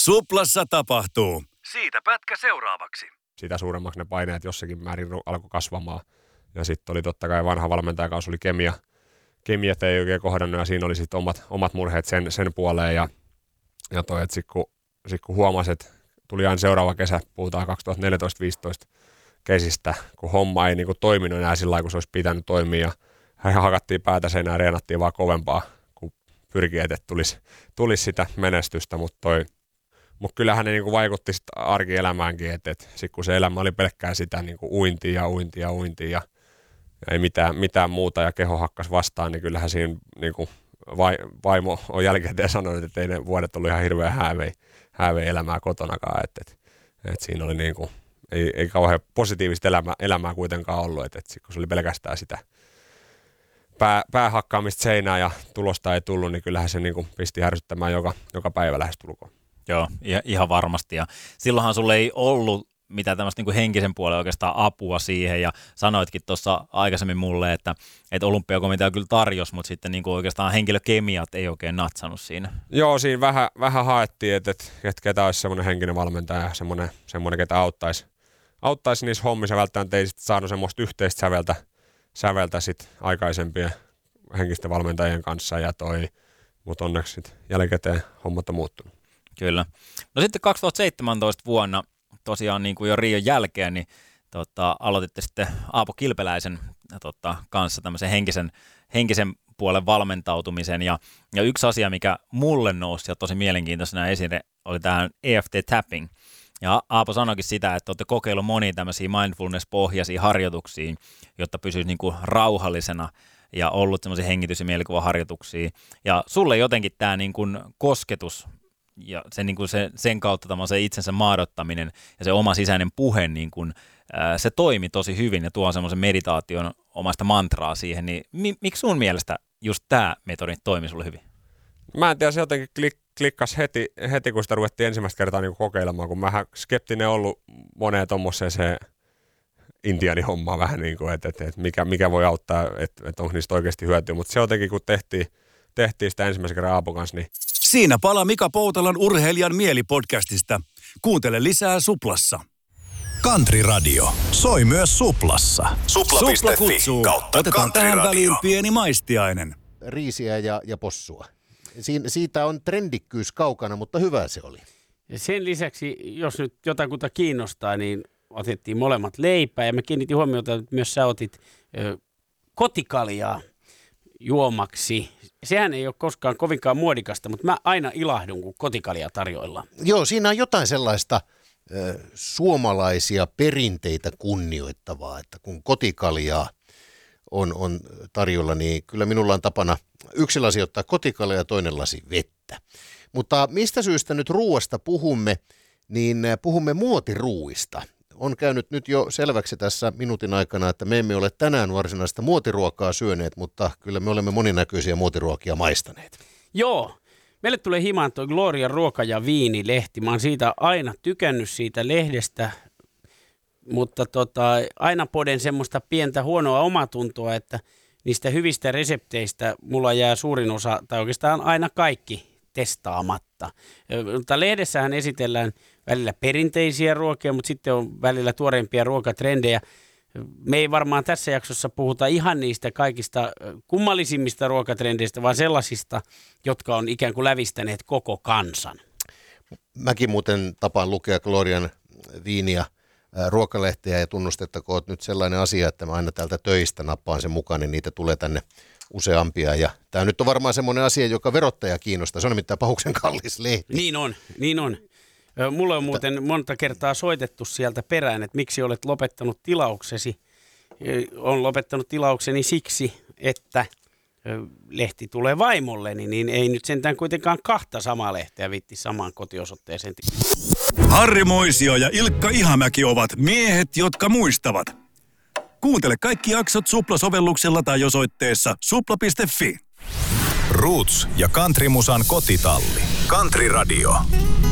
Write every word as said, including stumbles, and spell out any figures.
Suplassa tapahtuu. Siitä pätkä seuraavaksi. Sitä suuremmaksi ne paineet jossakin määrin alkoi kasvamaan. Ja sitten oli totta kai vanha valmentajakausi oli kemia. Kemiat ei oikein kohdannut ja siinä oli sitten omat, omat murheet sen, sen puoleen. Ja, ja toi, että sitten kun, sit kun huomasi, että tuli aina seuraava kesä, puhutaan kaksituhattaneljätoista viisitoista kesistä, kun homma ei niinku toiminut enää sillä lailla, kun se olisi pitänyt toimia. Ja hakattiin päätä seinään ja reenattiin vaan kovempaa, kun pyrkii, että tulisi, tulisi sitä menestystä. Mutta mut kyllähän ne niinku vaikutti arkielämäänkin, että et sitten kun se elämä oli pelkkää sitä niinku uintia ja uintia ja uintia ja ei mitään, mitään muuta ja keho hakkas vastaan, niin kyllähän siinä niinku vaimo on jälkikäteen sanonut, että ei ne vuodet ollut ihan hirveän häävei, häävei elämää kotonakaan. Että et, et siinä oli niinku, ei, ei kauhean positiivista elämää, elämää kuitenkaan ollut, että et kun se oli pelkästään sitä pää, päähakkaamista seinään ja tulosta ei tullut, niin kyllähän se niinku pisti härsyttämään joka, joka päivä lähestulkoon. Joo, ihan varmasti. Ja silloinhan sulle ei ollut mitä tämmöistä niin henkisen puolen oikeastaan apua siihen, ja sanoitkin tuossa aikaisemmin mulle, että, että olympiakomitea kyllä tarjosi, mutta sitten niin oikeastaan henkilökemiat ei oikein natsannut siinä. Joo, siinä vähän, vähän haettiin, että, että ketä olisi semmoinen henkinen valmentaja ja semmoinen, semmoinen ketä auttaisi, auttaisi niissä hommissa, välttämättä ei sitten saanut semmoista yhteistä säveltä, säveltä sit aikaisempien henkisten valmentajien kanssa, ja toi, mutta onneksi sitten jälkikäteen hommat on muuttunut. Kyllä. No sitten kaksituhattaseitsemäntoista vuonna, tosiaan niin kuin jo Rion jälkeen, niin tota, aloititte sitten Aapo Kilpeläisen tota, kanssa tämmöisen henkisen, henkisen puolen valmentautumisen. Ja, ja yksi asia, mikä mulle nousi ja tosi mielenkiintoisena esille, oli tähän E F T tapping. Ja Aapo sanoikin sitä, että olette kokeillut monia tämmöisiä mindfulness-pohjaisia harjoituksia, jotta pysyisi niin kuin rauhallisena ja ollut semmoisia hengitys- ja mielikuvaharjoituksia. Ja sulle jotenkin tämä niin kuin kosketus ja se, niin kuin se, sen kautta se itsensä maadottaminen ja se oma sisäinen puhe, niin kuin, ää, se toimi tosi hyvin ja tuo semmoisen meditaation omasta mantraa siihen. Niin mi, miksi sun mielestä just tämä metodi toimi sulle hyvin? Mä en tiedä, se jotenkin klik, klikkasi heti, heti, kun sitä ruvettiin ensimmäistä kertaa niin kokeilemaan, kun mähän skeptinen ollut moneen tommoseen se intiaanihommaa vähän niin kuin, että, että, että mikä, mikä voi auttaa, että, että onko niistä oikeasti hyötyä, mutta se jotenkin kun tehtiin, tehtiin sitä ensimmäisen kerran Aapon kanssa, niin siinä palaa Mika Poutalan Urheilijan mielipodcastista. Kuuntele lisää Suplassa. Country Radio. Soi myös Suplassa. Supla piste fi kautta Otetaan tähän väliin pieni maistiainen. Riisiä ja, ja possua. Siin, siitä on trendikkyys kaukana, mutta hyvä se oli. Ja sen lisäksi, jos nyt jotakuta kiinnostaa, niin otettiin molemmat leipää. Ja mä kiinnitin huomiota, että myös sä otit ö, kotikaljaa juomaksi. Sehän ei ole koskaan kovinkaan muodikasta, mutta mä aina ilahdun, kun kotikalja tarjoillaan. Joo, siinä on jotain sellaista ö, suomalaisia perinteitä kunnioittavaa, että kun kotikaljaa on, on tarjolla, niin kyllä minulla on tapana yksi lasi ottaa kotikaljaa ja toinen lasi vettä. Mutta mistä syystä nyt ruuasta puhumme, niin puhumme muotiruuista. On käynyt nyt jo selväksi tässä minuutin aikana, että me emme ole tänään varsinaista muotiruokaa syöneet, mutta kyllä me olemme moninäköisiä muotiruokia maistaneet. Joo, meille tulee himaan tuo Gloria ruoka- ja viinilehti. Mä oon siitä aina tykännyt siitä lehdestä, mutta tota, aina poden semmoista pientä huonoa omatuntoa, että niistä hyvistä resepteistä mulla jää suurin osa, tai oikeastaan aina kaikki testaamatta. Mutta lehdessähän esitellään välillä perinteisiä ruokia, mutta sitten on välillä tuoreimpia ruokatrendejä. Me ei varmaan tässä jaksossa puhuta ihan niistä kaikista kummallisimmista ruokatrendeistä, vaan sellaisista, jotka on ikään kuin lävistäneet koko kansan. Mäkin muuten tapaan lukea Glorian viiniä, ruokalehteä, ja tunnustettakoon nyt sellainen asia, että mä aina täältä töistä nappaan sen mukaan, niin niitä tulee tänne useampia. Ja tämä nyt on varmaan semmoinen asia, joka verottaja kiinnostaa. Se on nimittäin pahuksen kallis lehti. Niin on, niin on. Mulle on muuten monta kertaa soitettu sieltä perään, että miksi olet lopettanut tilauksesi. Olen lopettanut tilaukseni siksi, että lehti tulee vaimolleni, niin ei nyt sentään kuitenkaan kahta samaa lehteä viitti samaan kotiosoitteeseen. Harri Moisio ja Ilkka Ihamäki ovat miehet, jotka muistavat. Kuuntele kaikki jaksot Supla-sovelluksella tai osoitteessa supla piste fi. Roots ja Country Musan kotitalli. Country Radio.